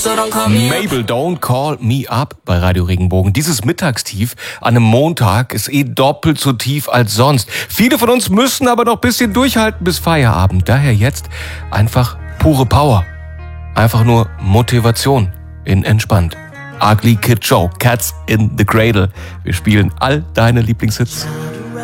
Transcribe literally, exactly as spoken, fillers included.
so don't call me up. Mabel, Don't Call Me Up bei Radio Regenbogen. Dieses Mittagstief an einem Montag ist eh doppelt so tief als sonst. Viele von uns müssen aber noch ein bisschen durchhalten bis Feierabend. Daher jetzt einfach pure Power. Einfach nur Motivation in entspannt. Ugly Kid Joe, Cats in the Cradle. Wir spielen all deine Lieblingshits.